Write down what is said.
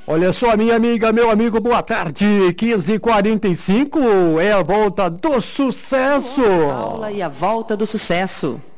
Olha só, minha amiga, meu amigo, boa tarde. 15h45 é a volta do sucesso. Paula e a volta do sucesso.